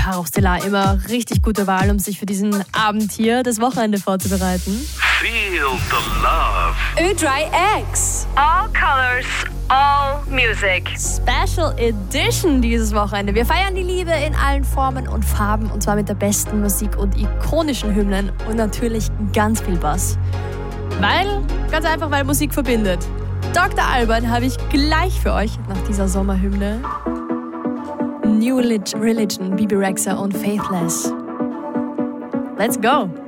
Caro Stellar immer richtig gute Wahl, um sich für diesen Abend hier, das Wochenende vorzubereiten. Feel the love. Ö3X. All colors, all music. Special Edition dieses Wochenende. Wir feiern die Liebe in allen Formen und Farben und zwar mit der besten Musik und ikonischen Hymnen und natürlich ganz viel Bass. Weil Musik verbindet. Dr. Alban habe ich gleich für euch nach dieser Sommerhymne. New Religion, Bebe Rexha und Faithless. Let's go!